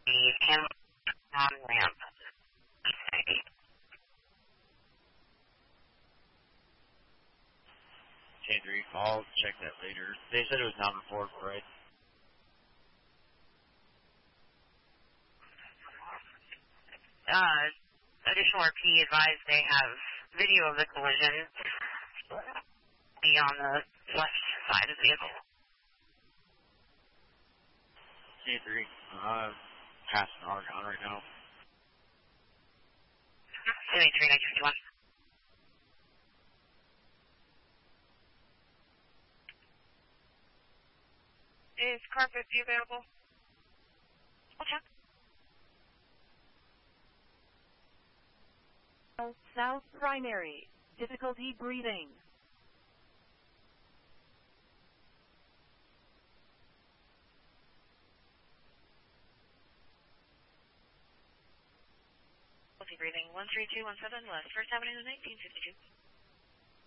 the Cameron ramp. K3, I'll check that later. They said it was not reported, right? Additional RP advised they have video of the collision be on the left side of the vehicle. K3, passing Argonne right now. 783-951. Is car 50 available? I'll check. South primary. Difficulty breathing. Difficulty breathing. 13217 West 1st Avenue 1952.